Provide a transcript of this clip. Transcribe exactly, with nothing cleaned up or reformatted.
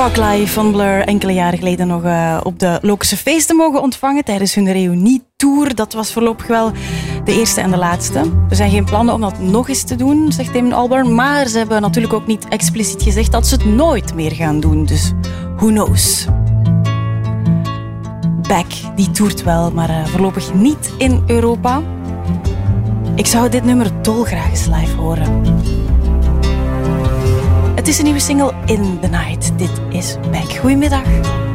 Fuck Life van Blur enkele jaren geleden nog uh, op de Lokense Feesten mogen ontvangen tijdens hun reunietour. Dat was voorlopig wel de eerste en de laatste. Er zijn geen plannen om dat nog eens te doen, zegt Damon Albarn. Maar ze hebben natuurlijk ook niet expliciet gezegd dat ze het nooit meer gaan doen. Dus who knows? Beck, die toert wel, maar uh, voorlopig niet in Europa. Ik zou dit nummer dolgraag eens live horen. Het is een nieuwe single In The Night. Dit is Beck. Goedemiddag.